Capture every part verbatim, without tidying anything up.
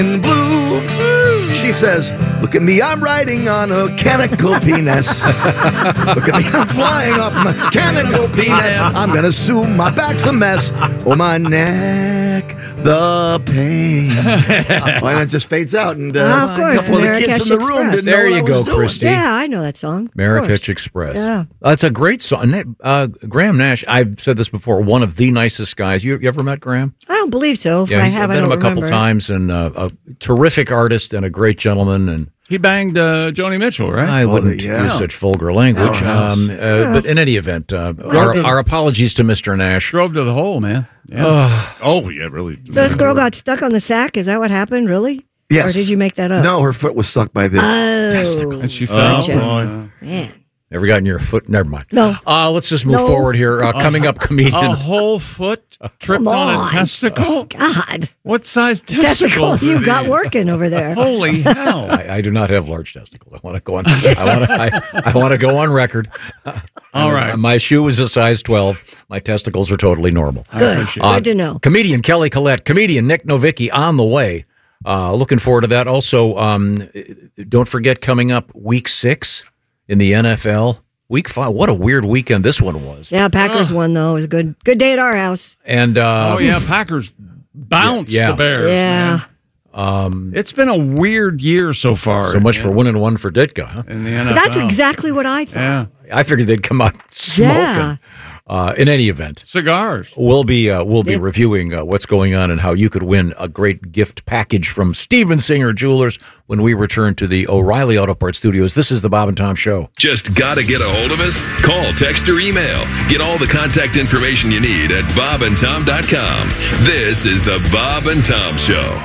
blue. She says, look at me, I'm riding on a mechanical penis. Look at me, I'm flying off my mechanical penis. I'm going to sue, my back's a mess. Oh, my neck, the pain. Oh, and it just fades out. And uh, oh, of course, a couple of the kids in the room didn't there know you what I was go, doing. Christy. Yeah, I know that song. Marrakech Express. Yeah. That's a great song. Uh, Graham Nash, I've said this before, one of the nicest guys. You, you ever met Graham? I don't believe so. If Yeah, I he's have, I met don't him a couple remember. times, and uh, a terrific artist and a great gentleman. And he banged uh, Joni Mitchell, right? I wouldn't yeah. use such vulgar language. Powerhouse. Um, uh, Yeah. But in any event, uh, Drove our, to- our apologies to Mister Nash. Drove to the hole, man. Yeah. Oh, yeah, really. So this girl got stuck on the sack. Is that what happened? Really? Yes. Or did you make that up? No, her foot was stuck by the Oh, testicle. And she Oh, fell. Gotcha. boy. man. Never gotten your foot? Never mind. No. Uh, let's just move No. forward here. Uh, coming up, comedian. A whole foot tripped Come on. on. a testicle? God. What size Testicle testicle? you got working over there. Holy hell. I, I do not have large testicles. I want to go on. I want to. I, I want to go on record. All right. My shoe is a size twelve. My testicles are totally normal. Good. Uh, Good to know. Comedian Kelly Collette, comedian Nick Novicki on the way. Uh, looking forward to that. Also, um, don't forget coming up week six in the N F L. Week five. What a weird weekend this one was. Yeah, Packers won, though. It was a good, good day at our house. And uh, Oh, yeah. Packers bounced Yeah, yeah. the Bears. Yeah. Man. It's been a weird year so far. so much yeah, for winning one for Ditka. Huh? in the N F L. That's exactly what I thought. Yeah. I figured they'd come out smoking. Yeah. Uh, in any event, Cigars. we'll be uh, we'll be reviewing uh, what's going on and how you could win a great gift package from Steven Singer Jewelers when we return to the O'Reilly Auto Parts Studios. This is the Bob and Tom Show. Just gotta get a hold of us? Call, text, or email. Get all the contact information you need at bob and tom dot com. This is the Bob and Tom Show.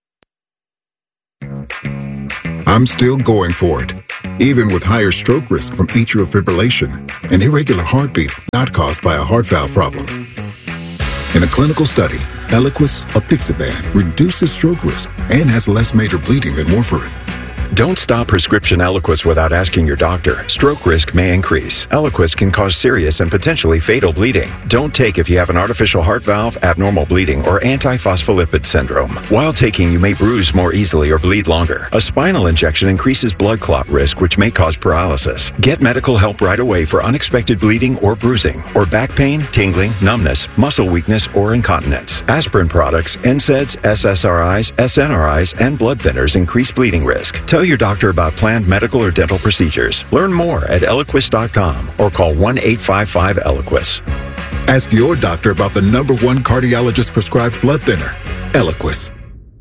I'm still going for it, even with higher stroke risk from atrial fibrillation, an irregular heartbeat not caused by a heart valve problem. In a clinical study, Eliquis apixaban reduces stroke risk and has less major bleeding than warfarin. Don't stop prescription Eliquis without asking your doctor. Stroke risk may increase. Eliquis can cause serious and potentially fatal bleeding. Don't take if you have an artificial heart valve, abnormal bleeding, or antiphospholipid syndrome. While taking, you may bruise more easily or bleed longer. A spinal injection increases blood clot risk, which may cause paralysis. Get medical help right away for unexpected bleeding or bruising, or back pain, tingling, numbness, muscle weakness, or incontinence. Aspirin products, N SAIDs, S S R Is, S N R Is, and blood thinners increase bleeding risk. Tell your doctor about planned medical or dental procedures. Learn more at eliquis dot com or call one eight five five Eliquis. Ask your doctor about the number one cardiologist prescribed blood thinner, Eliquis.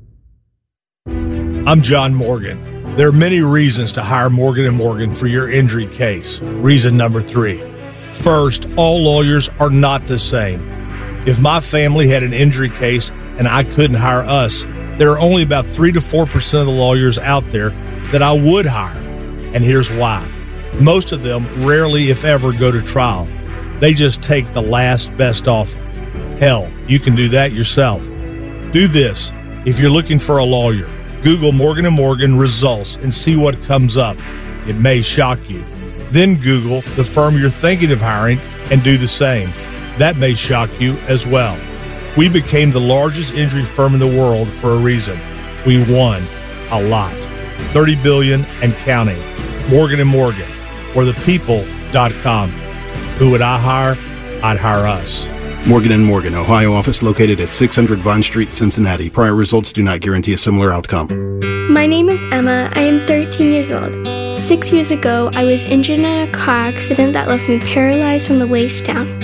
I'm John Morgan. There are many reasons to hire Morgan and Morgan for your injury case. Reason number three. First, all lawyers are not the same. If my family had an injury case and I couldn't hire us, there are only about three to four percent of the lawyers out there that I would hire. And here's why. Most of them rarely, if ever, go to trial. They just take the last best offer. Hell, you can do that yourself. Do this. If you're looking for a lawyer, Google Morgan and Morgan results and see what comes up. It may shock you. Then Google the firm you're thinking of hiring and do the same. That may shock you as well. We became the largest injury firm in the world for a reason. We won a lot. thirty billion dollars and counting. Morgan and Morgan, or the people dot com. Who would I hire? I'd hire us. Morgan and Morgan, Ohio office located at six hundred Vine Street, Cincinnati. Prior results do not guarantee a similar outcome. My name is Emma. I am thirteen years old. Six years ago, I was injured in a car accident that left me paralyzed from the waist down.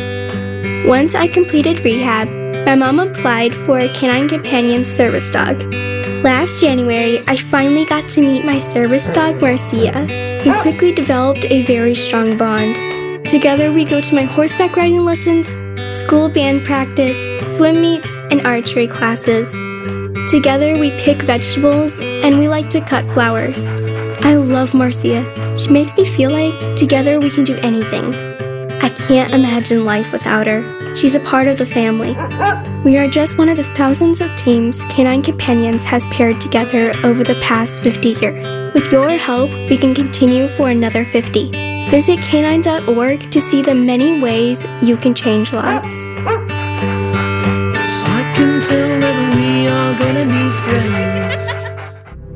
Once I completed rehab, my mom applied for a Canine Companion service dog. Last January, I finally got to meet my service dog, Marcia. We quickly developed a very strong bond. Together, we go to my horseback riding lessons, school band practice, swim meets, and archery classes. Together, we pick vegetables, and we like to cut flowers. I love Marcia. She makes me feel like together we can do anything. I can't imagine life without her. She's a part of the family. We are just one of the thousands of teams Canine Companions has paired together over the past fifty years. With your help, we can continue for another fifty. Visit canine dot org to see the many ways you can change lives. I can tell that we are gonna be friends.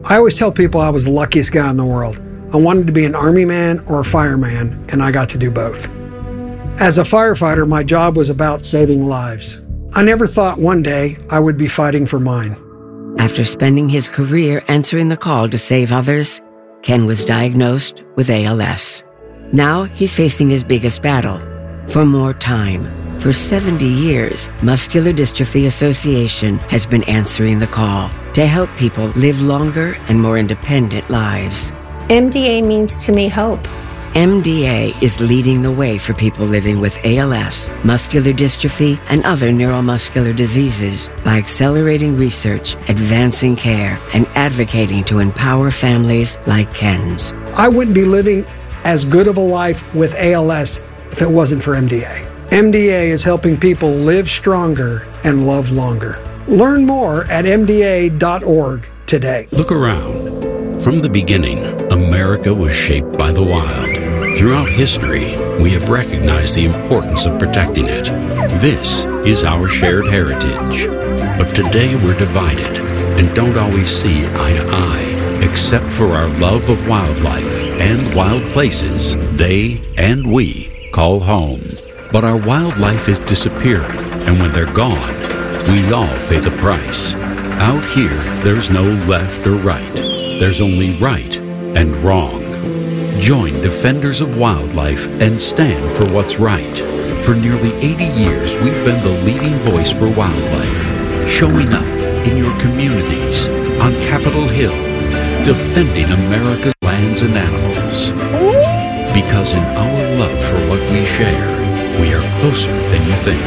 I always tell people I was the luckiest guy in the world. I wanted to be an Army man or a fireman, and I got to do both. As a firefighter, my job was about saving lives. I never thought one day I would be fighting for mine. After spending his career answering the call to save others, Ken was diagnosed with A L S. Now he's facing his biggest battle, for more time. For seventy years, Muscular Dystrophy Association has been answering the call to help people live longer and more independent lives. M D A means to me hope. M D A is leading the way for people living with A L S, muscular dystrophy, and other neuromuscular diseases by accelerating research, advancing care, and advocating to empower families like Ken's. I wouldn't be living as good of a life with A L S if it wasn't for M D A. M D A is helping people live stronger and love longer. Learn more at M D A dot org today. Look around. From the beginning, America was shaped by the wild. Throughout history, we have recognized the importance of protecting it. This is our shared heritage. But today we're divided and don't always see eye to eye, except for our love of wildlife and wild places they and we call home. But our wildlife is disappearing, and when they're gone, we all pay the price. Out here, there's no left or right. There's only right and wrong. Join Defenders of Wildlife and stand for what's right. For nearly eighty years, we've been the leading voice for wildlife, showing up in your communities, on Capitol Hill, defending America's lands and animals. Because in our love for what we share, we are closer than you think.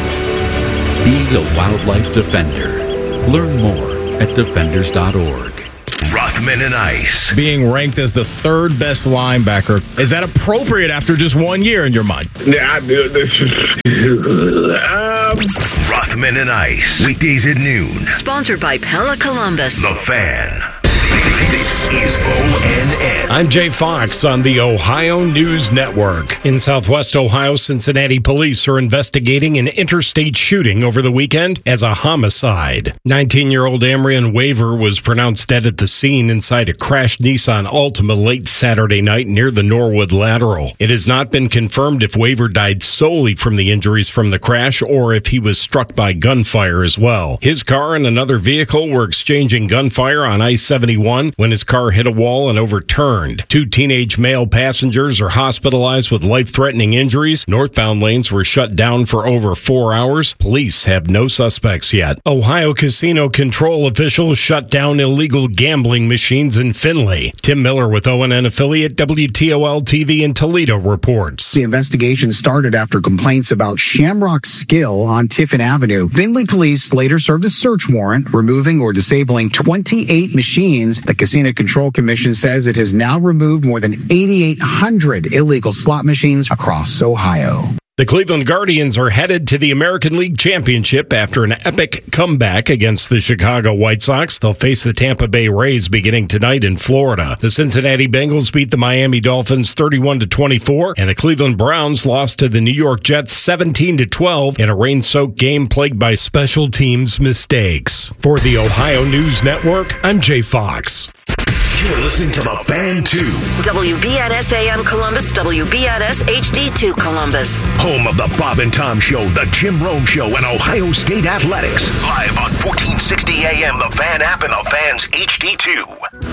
Be a wildlife defender. Learn more at defenders dot org. Rockman and Ice. Being ranked as the third best linebacker, is that appropriate after just one year in your mind? Yeah, this is... um... Rockman and Ice. Weekdays at noon. Sponsored by Pella Columbus. The Fan. This is O N N. I'm Jay Fox on the Ohio News Network. In Southwest Ohio, Cincinnati police are investigating an interstate shooting over the weekend as a homicide. nineteen-year-old Amrian Waver was pronounced dead at the scene inside a crashed Nissan Altima late Saturday night near the Norwood Lateral. It has not been confirmed if Waver died solely from the injuries from the crash or if he was struck by gunfire as well. His car and another vehicle were exchanging gunfire on I seventy-one when his car hit a wall and overturned. Two teenage male passengers are hospitalized with life-threatening injuries. Northbound lanes were shut down for over four hours. Police have no suspects yet. Ohio casino control officials shut down illegal gambling machines in Findlay. Tim Miller with O N N affiliate W T O L T V in Toledo reports. The investigation started after complaints about Shamrock Skill on Tiffin Avenue. Findlay police later served a search warrant, removing or disabling twenty-eight machines. The Casino Control Commission says it has now removed more than eighty-eight hundred illegal slot machines across Ohio. The Cleveland Guardians are headed to the American League Championship after an epic comeback against the Chicago White Sox. They'll face the Tampa Bay Rays beginning tonight in Florida. The Cincinnati Bengals beat the Miami Dolphins thirty-one to twenty-four, and the Cleveland Browns lost to the New York Jets seventeen to twelve in a rain-soaked game plagued by special teams mistakes. For the Ohio News Network, I'm Jay Fox. You're listening to The Fan two. W B N S A M Columbus, W B N S H D two Columbus. Home of the Bob and Tom Show, the Jim Rome Show, and Ohio State Athletics. Live on fourteen sixty A M, the Fan app, and the Fan's H D two.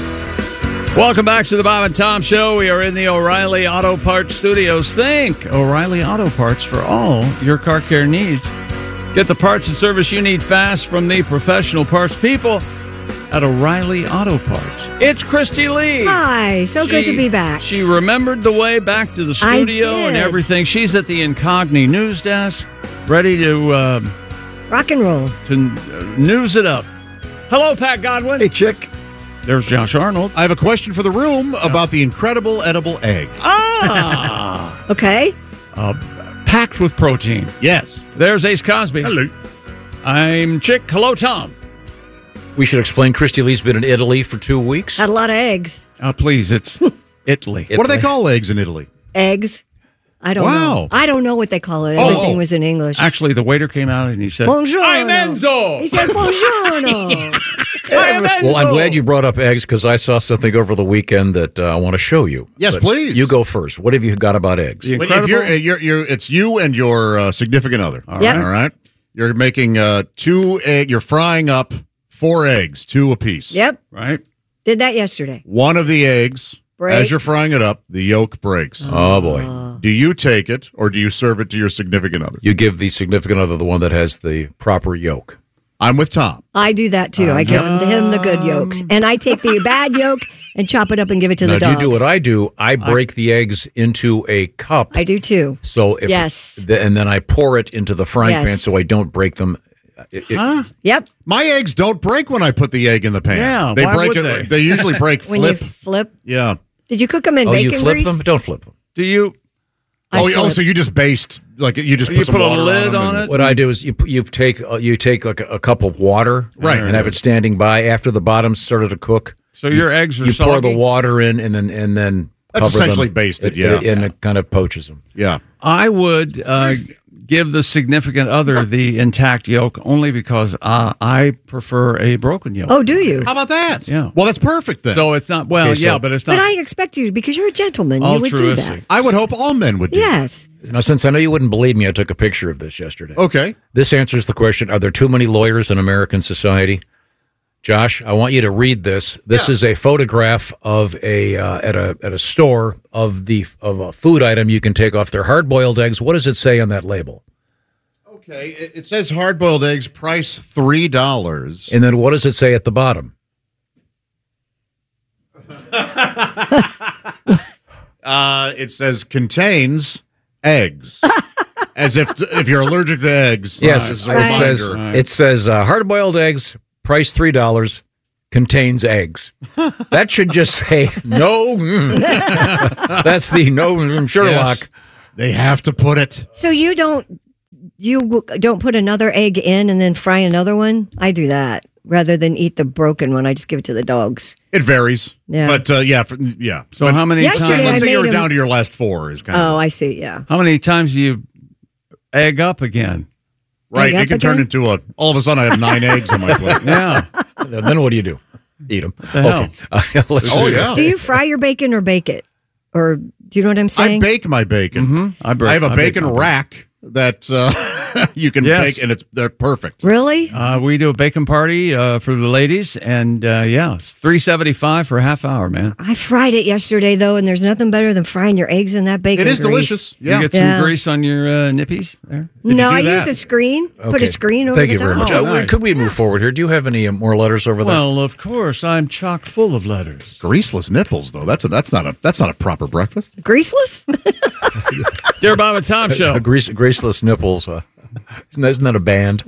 Welcome back to the Bob and Tom Show. We are in the O'Reilly Auto Parts Studios. Think O'Reilly Auto Parts for all your car care needs. Get the parts and service you need fast from the professional parts people at O'Reilly Auto Parts. It's Christy Lee. Hi, so She- good to be back. She remembered the way back to the I studio and did. everything. She's at the Incogni news desk, ready to uh, Rock and roll. to uh, news it up. Hello, Pat Godwin. Hey, chick. There's Josh Arnold. I have a question for the room about the incredible edible egg. Ah, Okay. uh, packed with protein. Yes. There's Ace Cosby. Hello. I'm Chick. Hello, Tom. We should explain Christy Lee's been in Italy for two weeks. Had a lot of eggs. Uh, please, it's Italy. What do they call eggs in Italy? Eggs. I don't Wow. know. I don't know what they call it. Oh, Everything oh. was in English. Actually, the waiter came out and he said, Buongiorno. I'm Enzo. He said, Buongiorno. I'm Enzo. Well, I'm glad you brought up eggs because I saw something over the weekend that uh, I want to show you. Yes, But please. You go first. What have you got about eggs? Wait, if you're, uh, you're, you're, it's you and your uh, significant other. All Yep. right. All right. You're making uh, two egg. You're frying up four eggs, two apiece. Yep. Right. Did that yesterday. One of the eggs, Breaks. as you're frying it up, the yolk breaks. Oh, boy. Do you take it or do you serve it to your significant other? You give the significant other the one that has the proper yolk. I'm with Tom. I do that too. I give him, him the good yolks. And I take the bad yolk and chop it up and give it to now, the dogs. do you do what I do? I break the eggs into a cup. I do too. So if Yes. th- and then I pour it into the frying Yes. pan so I don't break them. It- it- Huh? Yep. My eggs don't break when I put the egg in the pan. Yeah, they why break would it. they? usually break When flip. you flip. Yeah. Did you cook them in oh, bacon you flip grease? them? Don't flip them. Do you? I Oh, oh, flip. so you just based like you just put You some put a water lid on, them on and- it? What I do is you you take uh, you take like a, a cup of water, Right. and have it standing by after the bottom's started to cook. So your eggs are You pour soggy? the water in, and then and then That's cover essentially them. basted, It- yeah. it- and it kind of poaches them. Yeah. I would uh, give the significant other the intact yolk only because uh, I prefer a broken yolk. Oh, do you? How about that? Yeah. Well, that's perfect then. So it's not, well, Okay, so- yeah, but it's not. But I expect you, because you're a gentleman, you would do that. altruistic. I would hope all men would do. Yes. Now, since I know you wouldn't believe me, I took a picture of this yesterday. Okay. This answers the question: are there too many lawyers in American society? Josh, I want you to read this. This is a photograph of a uh, at a at a store of the of a food item you can take off their hard-boiled eggs. What does it say on that label? Okay. It, it says hard-boiled eggs, price three dollars. And then what does it say at the bottom? Uh, it says contains eggs. As if if you're allergic to eggs. Yes, this is a it reminder. says it says uh, hard-boiled eggs, price three dollars, contains eggs. That should just say no. mm. That's the no from Sherlock. Yes. They have to put it. So you don't you don't put another egg in and then fry another one? I do that rather than eat the broken one. I just give it to the dogs. It varies. Yeah. But uh, yeah, for, yeah. So But how many Yesterday times? Let's I say you made were him- down to your last four is kind Oh, of I see. Yeah. How many times do you egg up again? right. egg It can up turn again? into a. All of a sudden, I have nine eggs on my plate. Yeah. Then what do you do? Eat them. the hell? Okay. Uh, let's Oh see. yeah. Do you fry your bacon or bake it? Or do you know what I'm I saying? bake my bacon. Mm-hmm. I, break, I have a I bake bacon my rack that uh, you can Yes. bake, and it's they're perfect. Really? Uh, we do a bacon party uh, for the ladies, and uh, yeah, it's three seventy five for a half hour, man. I fried it yesterday though, and there's nothing better than frying your eggs in that bacon. It is grease. delicious. Yeah. You get some Yeah. grease on your uh, nippies there. Did No, you I do use that? a screen. Put Okay. a screen over Thank the you very top. much. Oh, Uh, nice. Could we move forward here? Do you have any uh, more letters over there? Well, of course, I'm chock full of letters. Greaseless nipples, though. That's a, that's not a that's not a proper breakfast. Greaseless? Dear Bob and Tom Show. Uh, grease, graceless nipples. Uh, isn't, that, isn't that a band?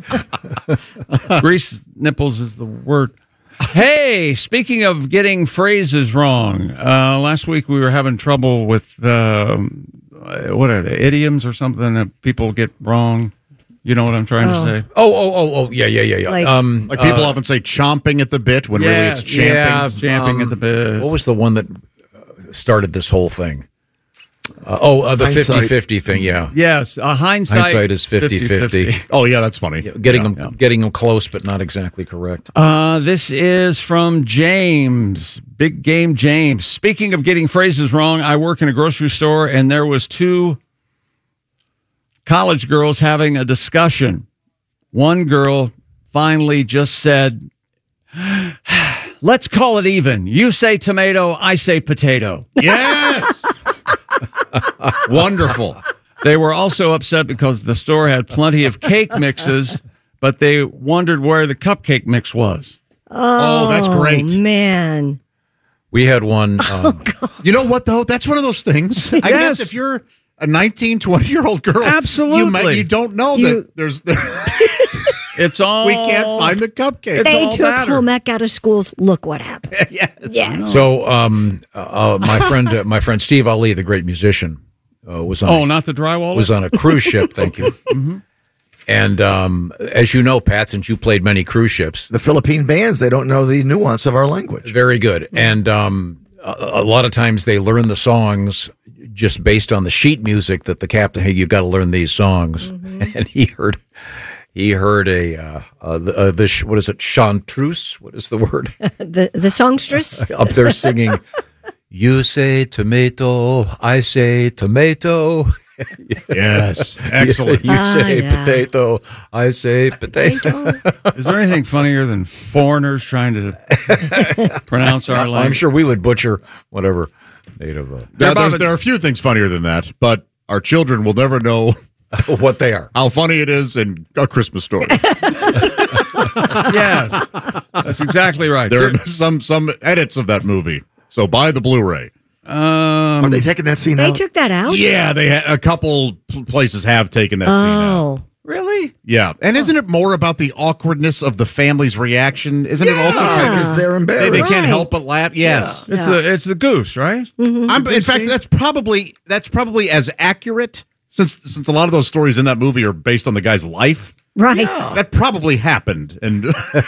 Grease nipples is the word. Hey, speaking of getting phrases wrong, uh, last week we were having trouble with um, uh, what are they, idioms or something that people get wrong. You know what I'm trying Oh. to say? Oh, oh, oh, oh, yeah, yeah, yeah, yeah. Like- um, Like people uh, often say, chomping at the bit when really it's champing. yeah, Champing um, at the bit. What was the one that uh, started this whole thing? Uh, oh, uh, the Hindsight. fifty-fifty thing, yeah. Yes, uh, hindsight. Hindsight is fifty-fifty. Oh yeah, that's funny. Getting Yeah. them, getting them close, but not exactly correct. Uh, this is from James, Big Game James. Speaking of getting phrases wrong, I work in a grocery store, and there was two college girls having a discussion. One girl finally just said, "Let's call it even. You say tomato, I say potato." Yes. Wonderful. They were also upset because the store had plenty of cake mixes, but they wondered where the cupcake mix was. Oh, that's great. man. We had one. Um, You know what though? That's one of those things. I Yes. guess if you're a nineteen, twenty year old girl, Absolutely. you might you don't know You- that there's It's all we can't find the cupcake. It's They all took batter. home ec out of schools. Look what happened. Yes. Yes. so, um, uh, my friend, uh, my friend Steve Ali, the great musician, uh, was on. Oh, not the drywall? was on a cruise ship. Thank you. And um, as you know, Pat, since you played many cruise ships, The Philippine bands, they don't know the nuance of our language. very good. And um, a, a lot of times they learn the songs just based on the sheet music that the captain, hey, you've got to learn these songs. Mm-hmm. And he heard he heard a, uh, uh, the, uh, the sh- what is it, chanteuse? What is the word? the the songstress? Up there singing, you say tomato, I say tomato. Yes, excellent. You Ah, say yeah. potato, I say potato. Is there anything funnier than foreigners trying to pronounce our language? I'm sure we would butcher whatever native. Uh, There, there's- there are a few things funnier than that, but our children will never know what they are. How funny it is in A Christmas Story. Yes, that's exactly right. There are some some edits of that movie, so buy the Blu-ray. Um, Are they taking that scene They out? took that out? Yeah, they ha- a couple pl- places have taken that scene out. Oh. Really? Yeah, and isn't it more about the awkwardness of the family's reaction? Isn't it also Yeah, because they're They, embarrassed. they can't Right. help but laugh. Yes, It's the it's the goose, right? I'm, in fact, that's probably that's probably as accurate since since a lot of those stories in that movie are based on the guy's life. Right. That probably happened. And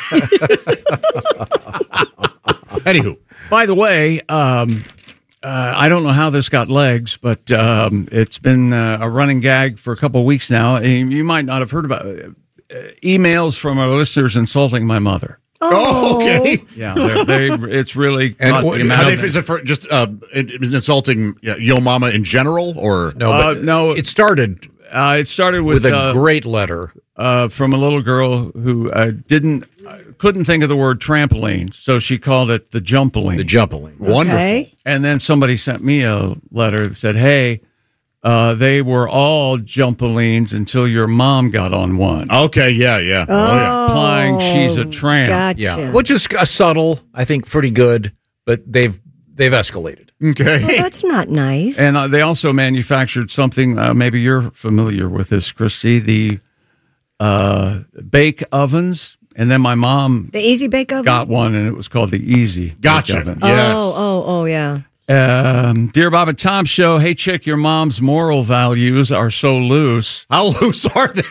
anywho, By the way, um, uh, I don't know how this got legs, but um, it's been uh, a running gag for a couple of weeks now. And you might not have heard about uh, emails from our listeners insulting my mother. oh, okay. Yeah, they're, they it's really And got what- the are amount Are they, of- is it for just uh, it- insulting yeah, Yo Mama in general, or No, Uh, but no. it started uh, it started with, with a uh, great letter. uh, from a little girl who uh, didn't uh, couldn't think of the word trampoline, so she called it the jumpaline. The jumpaline. wonderful? Okay. And then somebody sent me a letter that said, "Hey, uh, they were all jumpalines until your mom got on one, Okay, yeah, yeah, oh, yeah. implying she's a tramp." Gotcha. Yeah, which is a subtle, I think, pretty good, but they've they've escalated. Okay, Well, that's not nice. And uh, they also manufactured something. Uh, maybe you're familiar with this, Christy. The uh, bake ovens, and then my mom the Easy Bake Oven? got one, and it was called the Easy Bake Gotcha. Oven. Yes. Oh, oh, oh, yeah. Um, Dear Bob and Tom Show, hey chick, your mom's moral values are so loose. How loose are they?